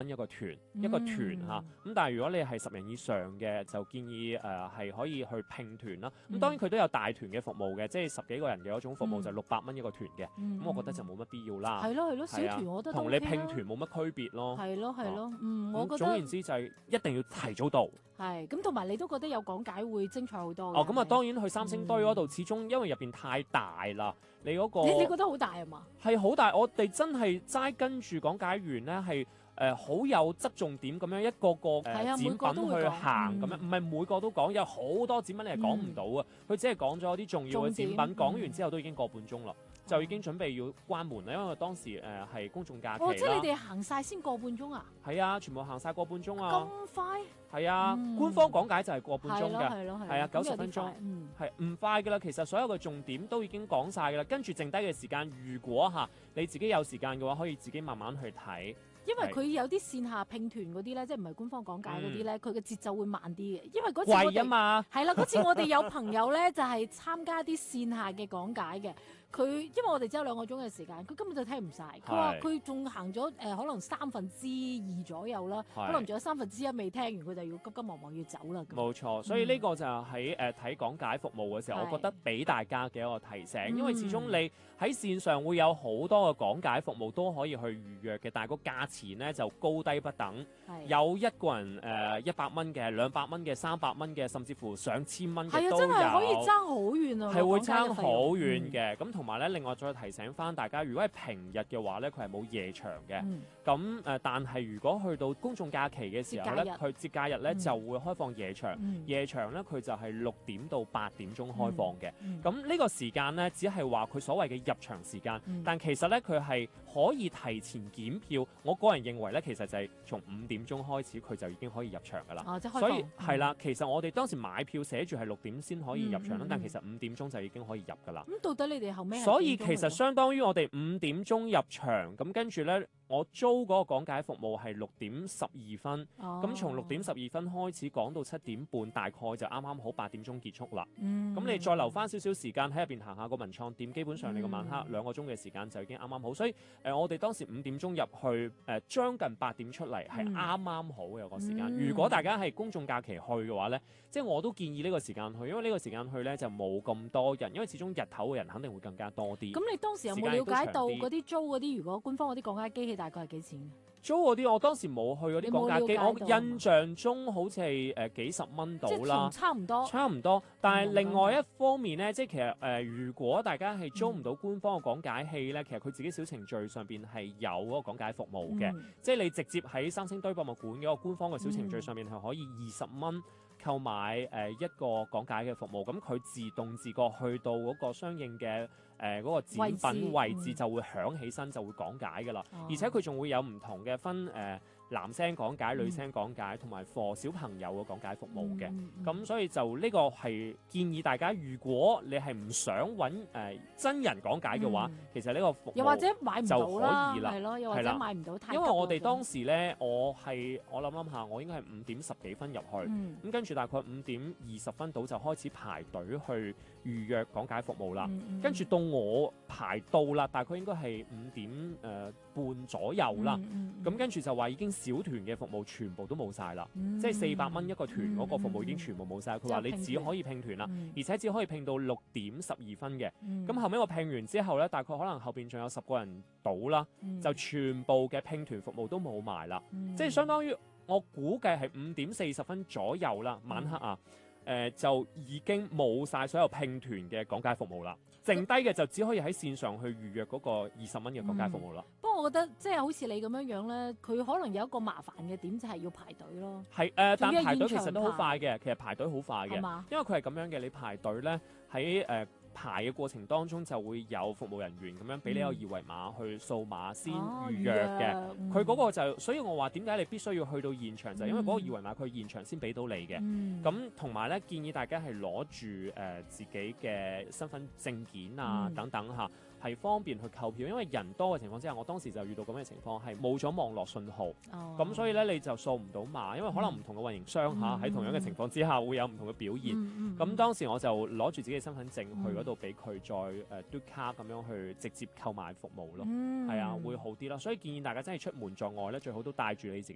一個團，一個團嚇。咁但係如果你係10人以上嘅，就建議係可以去拼團啦。咁當然佢都有大團嘅服務嘅，即係10幾個人嘅嗰種服務就600蚊一個團嘅。咁我覺得就冇乜必要啦。 係咯，小團我覺得同你拼團冇乜區別咯。 係咯，我覺得總言之就係一定要提早到。 係咁，同埋你都覺得有講解會精彩好多。 咁啊當然去三星堆嗰度，始終因為入邊太大啦，你嗰個你覺得好大係嘛？ 係好大，我哋真係齋跟住講解員咧係。好有側重點咁樣一個個展品去行咁樣，唔係每個都講，有好多展品你係講唔到啊！佢只係講咗啲重要嘅展品，講完之後都已經個半鐘啦，就已經準備要關門啦，因為當時係公眾假期啦。 即係你哋行晒先個半鐘啊？ 係啊，全部行晒個半鐘啊！ 咁快？ 係啊，官方講解就係個半鐘嘅，係啊，90分鐘，係唔快噶啦。其實所有嘅重點都已經講晒噶啦，跟住剩低嘅時間，如果你自己有時間嘅話，可以自己慢慢去睇。 因為佢有啲線下拼團嗰啲咧，即係唔係官方講解嗰啲咧，佢嘅節奏會慢啲嘅。因為嗰次我哋係啦，嗰次我哋有朋友咧就係參加啲線下嘅講解嘅。佢因為我哋只有2個鐘嘅時間，佢根本就聽唔晒。佢話佢仲行咗可能2/3左右啦，可能仲有1/3未聽完，佢就要急急忙忙要走啦。 冇錯，所以呢個就喺睇講解服務嘅時候，我覺得俾大家嘅一個提醒，因為始終你喺線上會有好多嘅講解服務都可以去預約嘅，但係個價錢咧就高低不等，有一個人100蚊嘅、200蚊嘅、300蚊嘅，甚至乎上千蚊嘅都有。 真係可以爭好遠啊！ 係會爭好遠嘅。咁同埋咧，另外再提醒翻大家，如果係平日嘅話咧，佢係冇夜場嘅。咁但係如果去到公眾假期嘅時候咧，佢節假日咧就會開放夜場。夜場咧佢就係6點到8點鐘開放嘅。咁呢個時間咧，只係話佢所謂嘅入場時間，但其實咧佢係可以提前檢票。我個人認為咧，其實就係從5點鐘開始，佢就已經可以入場噶啦。所以係啦，其實我哋當時買票寫住係6點先可以入場啦，但其實5點鐘就已經可以入噶啦。 咁到底你哋後尾？ 所以其實相當於我哋5點鐘入場，咁跟住咧，我租嗰個講解服務係6點12分，咁從6點12分開始講到7點半，大概就啱啱好8點鐘結束啦。咁你再留翻少少時間喺入邊行下個文創店，基本上你個晚黑2個鐘嘅時間就已經啱啱好。所以我哋當時5點鐘入去，將近8點出嚟，係啱啱好嘅個時間。如果大家係公眾假期去嘅話咧，即係我都建議呢個時間去，因為呢個時間去咧就冇咁多人，因為始終日頭嘅人肯定會更加多啲。 咁你當時有冇了解到嗰啲租嗰啲，如果官方嗰啲講解機器大概係幾錢？ 租嗰啲我當時冇去嗰啲講解機，我印象中好似係幾十蚊到啦， 差唔多。 差唔多，但係另外一方面咧，即係其實如果大家係租唔到官方嘅講解器咧，其實佢自己小程序上邊係有嗰個講解服務嘅，即係你直接喺三星堆博物館嗰個官方嘅小程序上面係可以20蚊購買一個講解嘅服務，咁佢自動自覺去到嗰個相應嘅嗰個展品位置就會響起身，就會講解㗎啦。而且佢仲會有唔同嘅分男聲講解、女聲講解，同埋 for 小朋友嘅講解服務嘅。咁所以就呢個係建議大家，如果你係唔想揾真人講解嘅話，其實呢個服務又或者買唔到啦， 係咯，又或者買唔到太。 因為我哋當時咧，我諗下，我應該係5點10幾分入去，咁跟住大概5點20分到就開始排隊去預約講解服務啦。跟住到我排到啦，大概應該係5點半左右啦。咁跟住就話已經小團嘅服務全部都冇晒啦，即係400蚊一個團嗰個服務已經全部冇晒。佢話你只可以拼團啦，而且只可以拼到6點12分嘅。咁後尾我拼完之後咧，大概可能後邊仲有10個人到啦，就全部嘅拼團服務都冇埋啦，即係相當於我估計係5點40分左右啦，晚黑啊。就已經冇晒所有拼團嘅講解服務啦，剩低嘅就只可以喺線上去預約嗰個20蚊嘅講解服務啦。 不過我覺得即係好似你咁樣樣咧，佢可能有一個麻煩嘅點就係要排隊咯。係但排隊其實都好快嘅，其實排隊好快嘅，因為佢係咁樣嘅，你排隊咧喺排嘅過程當中就會有服務人員咁樣俾你個二維碼去掃碼先預約嘅。佢嗰個就，所以我話點解你必須要去到現場，就係因為嗰個二維碼佢現場先俾到你嘅。咁同埋咧，建議大家係攞住自己嘅身份證件啊等等嚇，係方便去購票。因為人多嘅情況之下，我當時就遇到咁嘅情況，係冇咗網絡信號，咁所以咧你就掃唔到碼，因為可能唔同嘅運營商嚇喺同樣嘅情況之下會有唔同嘅表現。咁當時我就攞住自己嘅身份證去嗰度俾佢再嘟卡咁樣去直接購買服務咯，係啊，會好啲啦。所以建議大家真係出門在外咧，最好都帶住你自己